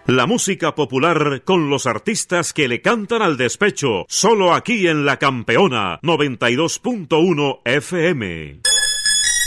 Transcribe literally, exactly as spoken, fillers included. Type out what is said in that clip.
La música popular con los artistas que le cantan al despecho, solo aquí en La Campeona, noventa y dos punto uno F M.